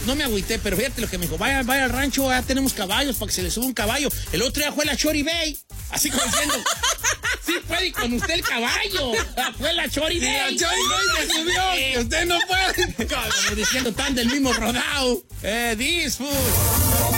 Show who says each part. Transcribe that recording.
Speaker 1: no me agüité, pero fíjate lo que me dijo. Vaya al rancho, ya tenemos caballos para que se le suba un caballo. El otro día fue la Chori Bay. Así como diciendo, sí puede con usted el caballo. Fue la Chori Bay.
Speaker 2: La Chori Bay se subió, que usted no puede.
Speaker 1: Como diciendo, tan del mismo rodado. This food.